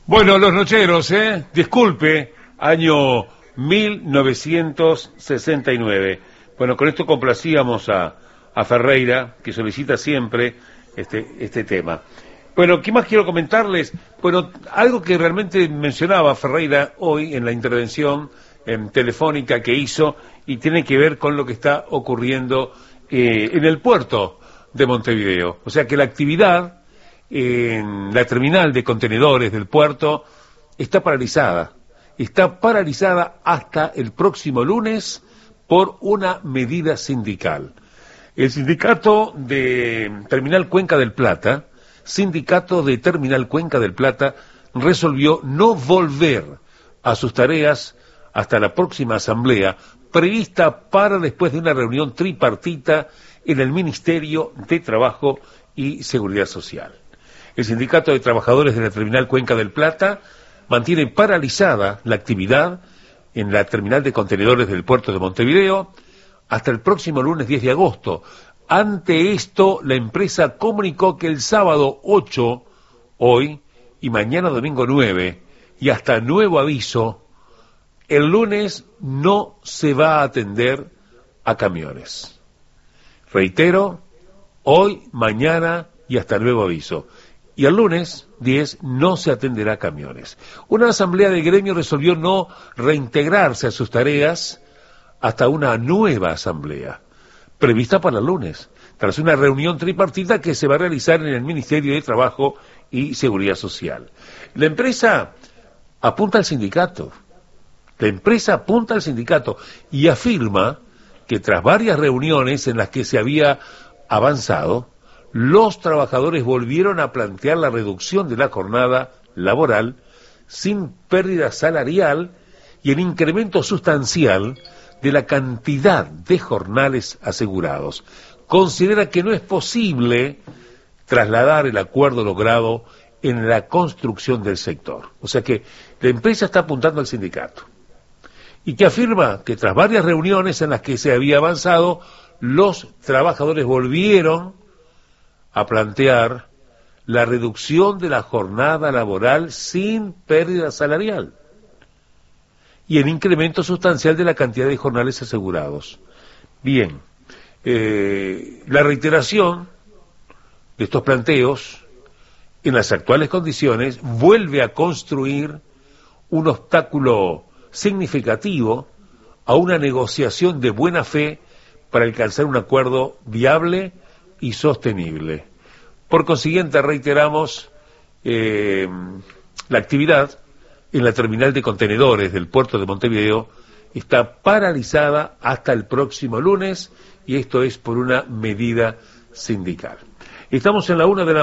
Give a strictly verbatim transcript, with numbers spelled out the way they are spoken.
Bueno, los nocheros, ¿eh? Disculpe, año mil novecientos sesenta y nueve. Bueno, con esto complacíamos a, a Ferreira, que solicita siempre este, este tema. Bueno, ¿qué más quiero comentarles? Bueno, algo que realmente mencionaba Ferreira hoy en la intervención eh, telefónica que hizo y tiene que ver con lo que está ocurriendo eh, en el puerto de Montevideo. O sea que la actividad en la terminal de contenedores del puerto está paralizada. Está paralizada hasta el próximo lunes por una medida sindical. El sindicato de Terminal Cuenca del Plata, sindicato de Terminal Cuenca del Plata, resolvió no volver a sus tareas hasta la próxima asamblea prevista para después de una reunión tripartita en el Ministerio de Trabajo y Seguridad Social. El Sindicato de Trabajadores de la Terminal Cuenca del Plata mantiene paralizada la actividad en la terminal de contenedores del puerto de Montevideo hasta el próximo lunes diez de agosto. Ante esto, la empresa comunicó que el sábado ocho, hoy, y mañana domingo nueve, y hasta nuevo aviso, el lunes no se va a atender a camiones. Reitero, hoy, mañana y hasta nuevo aviso. Y el lunes diez no se atenderá a camiones. Una asamblea de gremio resolvió no reintegrarse a sus tareas hasta una nueva asamblea, prevista para el lunes, tras una reunión tripartita que se va a realizar en el Ministerio de Trabajo y Seguridad Social. La empresa apunta al sindicato, la empresa apunta al sindicato y afirma que tras varias reuniones en las que se había avanzado, los trabajadores volvieron a plantear la reducción de la jornada laboral sin pérdida salarial y el incremento sustancial de la cantidad de jornales asegurados. Considera que no es posible trasladar el acuerdo logrado en la construcción del sector. O sea que la empresa está apuntando al sindicato y que afirma que tras varias reuniones en las que se había avanzado, los trabajadores volvieron a plantear la reducción de la jornada laboral sin pérdida salarial y el incremento sustancial de la cantidad de jornales asegurados. Bien, eh, la reiteración de estos planteos en las actuales condiciones vuelve a construir un obstáculo significativo a una negociación de buena fe para alcanzar un acuerdo viable y sostenible. Por consiguiente, reiteramos eh, la actividad en la terminal de contenedores del puerto de Montevideo está paralizada hasta el próximo lunes y esto es por una medida sindical. Estamos en la una de la